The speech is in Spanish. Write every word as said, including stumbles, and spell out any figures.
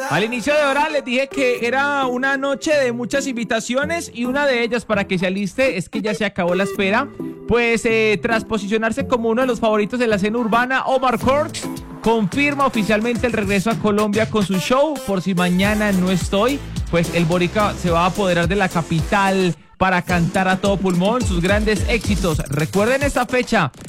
Al inicio de hora les dije que era una noche de muchas invitaciones y una de ellas para que se aliste es que ya se acabó la espera. Pues eh, tras posicionarse como uno de los favoritos de la escena urbana, Omar Courtz confirma oficialmente el regreso a Colombia con su show. Por si mañana no estoy, pues el boricua se va a apoderar de la capital para cantar a todo pulmón sus grandes éxitos. Recuerden esta fecha,